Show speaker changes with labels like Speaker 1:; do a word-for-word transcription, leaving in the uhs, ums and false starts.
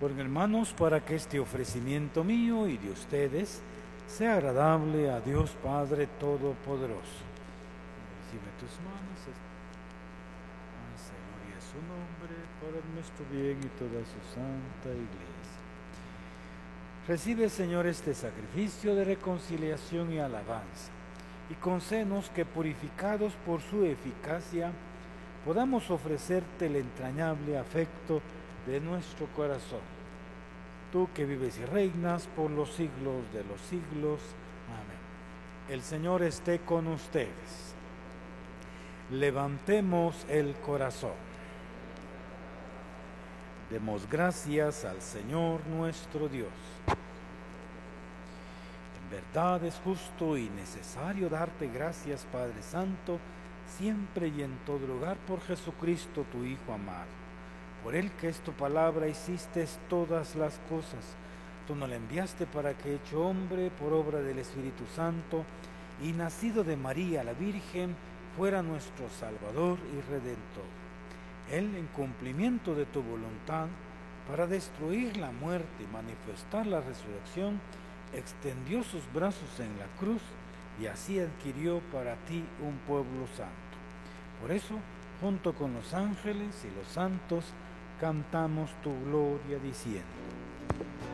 Speaker 1: Bueno, hermanos, para que este ofrecimiento mío y de ustedes sea agradable a Dios Padre Todopoderoso. Recibe tus manos. Ay, Señor, y a su nombre, para nuestro bien y toda su santa iglesia. Recibe, Señor, este sacrificio de reconciliación y alabanza, y concédenos que, purificados por su eficacia, podamos ofrecerte el entrañable afecto de nuestro corazón. Tú que vives y reinas por los siglos de los siglos. Amén. El Señor esté con ustedes. Levantemos el corazón. Demos gracias al Señor nuestro Dios. En verdad es justo y necesario darte gracias, Padre Santo, siempre y en todo lugar, por Jesucristo, tu Hijo amado. Por él, que es tu palabra, hiciste todas las cosas. Tú nos la enviaste para que, hecho hombre por obra del Espíritu Santo y nacido de María la Virgen, fuera nuestro Salvador y Redentor. Él, en cumplimiento de tu voluntad, para destruir la muerte y manifestar la resurrección, extendió sus brazos en la cruz y así adquirió para ti un pueblo santo. Por eso, junto con los ángeles y los santos, cantamos tu gloria diciendo: